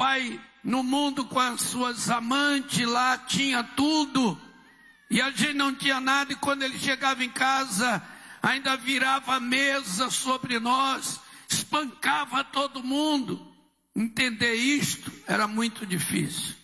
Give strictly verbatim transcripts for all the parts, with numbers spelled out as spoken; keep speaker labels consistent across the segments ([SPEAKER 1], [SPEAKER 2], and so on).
[SPEAKER 1] pai no mundo com as suas amantes lá, tinha tudo. E a gente não tinha nada, e quando ele chegava em casa, ainda virava a mesa sobre nós, espancava todo mundo. Entender isto era muito difícil.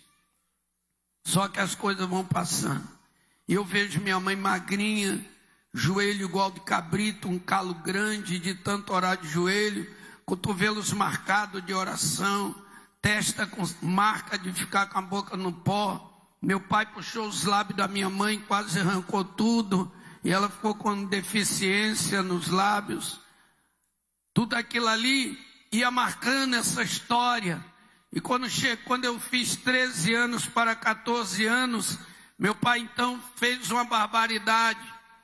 [SPEAKER 1] Só que as coisas vão passando. E eu vejo minha mãe magrinha, joelho igual de cabrito, um calo grande de tanto orar de joelho, cotovelos marcados de oração, testa com marca de ficar com a boca no pó. Meu pai puxou os lábios da minha mãe, quase arrancou tudo, e ela ficou com deficiência nos lábios. Tudo aquilo ali ia marcando essa história. E quando, che... quando eu fiz treze anos para quatorze anos, meu pai então fez uma barbaridade.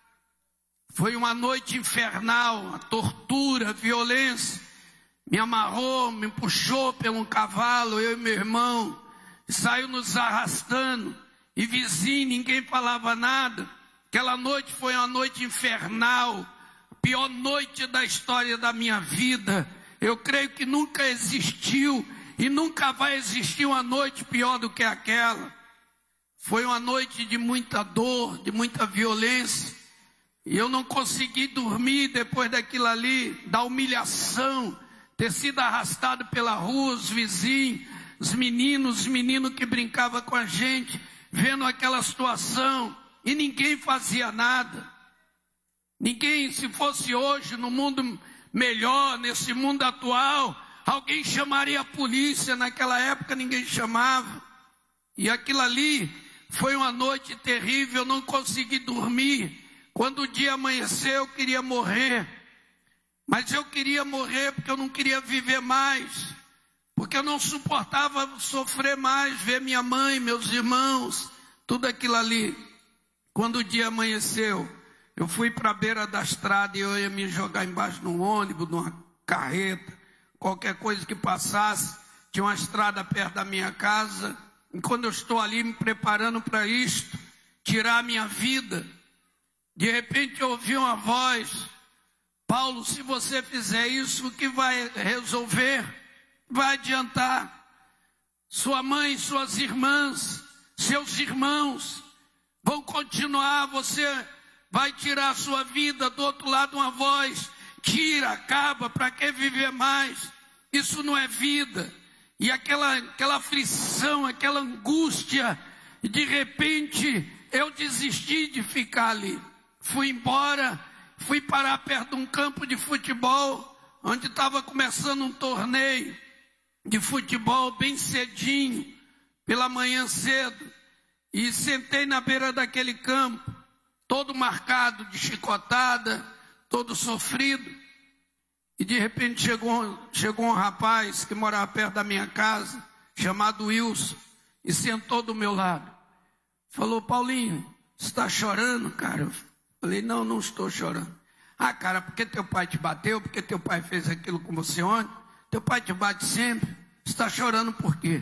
[SPEAKER 1] Foi uma noite infernal, a tortura, a violência. Me amarrou, me puxou pelo cavalo, eu e meu irmão, saiu nos arrastando, e vizinho, ninguém falava nada. Aquela noite foi uma noite infernal, a pior noite da história da minha vida. Eu creio que nunca existiu e nunca vai existir uma noite pior do que aquela. Foi uma noite de muita dor, de muita violência. E eu não consegui dormir depois daquilo ali, da humilhação, ter sido arrastado pela rua, os vizinhos, os meninos, os meninos que brincavam com a gente, vendo aquela situação, e ninguém fazia nada. Ninguém, se fosse hoje, no mundo melhor, nesse mundo atual, alguém chamaria a polícia. Naquela época ninguém chamava. E aquilo ali foi uma noite terrível, eu não consegui dormir. Quando o dia amanheceu, eu queria morrer. Mas eu queria morrer porque eu não queria viver mais. Porque eu não suportava sofrer mais, ver minha mãe, meus irmãos, tudo aquilo ali. Quando o dia amanheceu, eu fui para a beira da estrada e eu ia me jogar embaixo de um ônibus, de uma carreta, qualquer coisa que passasse. Tinha uma estrada perto da minha casa. E quando eu estou ali me preparando para isto, tirar a minha vida, de repente eu ouvi uma voz: Paulo, se você fizer isso, o que vai resolver? Vai adiantar? Sua mãe, suas irmãs, seus irmãos vão continuar, você vai tirar a sua vida. Do outro lado uma voz: tira, acaba, para que viver mais? Isso não é vida. E aquela, aquela aflição, aquela angústia, e de repente eu desisti de ficar ali. Fui embora, fui parar perto de um campo de futebol, onde estava começando um torneio de futebol bem cedinho, pela manhã cedo, e sentei na beira daquele campo, todo marcado de chicotada, todo sofrido. E de repente chegou, chegou um rapaz que morava perto da minha casa, chamado Wilson, e sentou do meu lado. Falou: Paulinho, você está chorando, cara? Eu falei: não, não estou chorando. Ah, cara, porque teu pai te bateu? Porque teu pai fez aquilo com você ontem? Teu pai te bate sempre? Você está chorando por quê?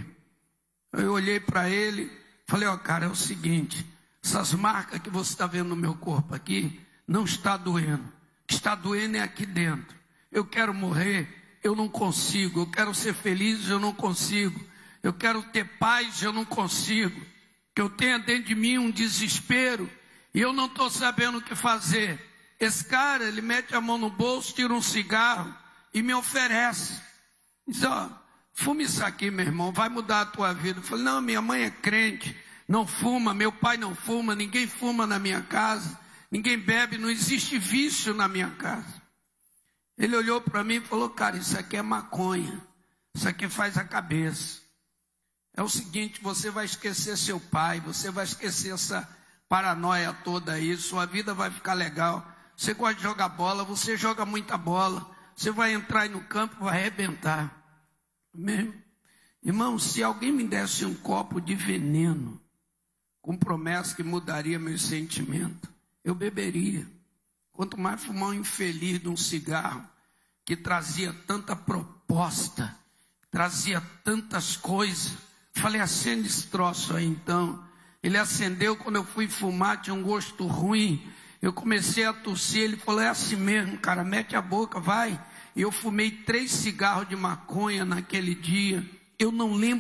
[SPEAKER 1] Eu olhei para ele, falei: ó, cara, é o seguinte, essas marcas que você está vendo no meu corpo aqui, não está doendo. O que está doendo é aqui dentro. Eu quero morrer, eu não consigo. Eu quero ser feliz, eu não consigo. Eu quero ter paz, eu não consigo. Que eu tenha dentro de mim um desespero e eu não estou sabendo o que fazer. Esse cara, ele mete a mão no bolso, tira um cigarro e me oferece. Diz: ó, fuma isso aqui, meu irmão, vai mudar a tua vida. Eu falei: não, minha mãe é crente, não fuma, meu pai não fuma, ninguém fuma na minha casa, ninguém bebe, não existe vício na minha casa. Ele olhou para mim e falou: cara, isso aqui é maconha, isso aqui faz a cabeça. É o seguinte, você vai esquecer seu pai, você vai esquecer essa paranoia toda aí, sua vida vai ficar legal. Você gosta de jogar bola, você joga muita bola, você vai entrar aí no campo, vai arrebentar. Mesmo? Irmão, se alguém me desse um copo de veneno, com promessa que mudaria meus sentimentos, eu beberia. Quanto mais fumar um infeliz de um cigarro, que trazia tanta proposta, trazia tantas coisas. Falei: acende esse troço aí então. Ele acendeu, quando eu fui fumar, tinha um gosto ruim. Eu comecei a tossir, ele falou: é assim mesmo, cara, mete a boca, vai. E eu fumei três cigarros de maconha naquele dia. Eu não lembro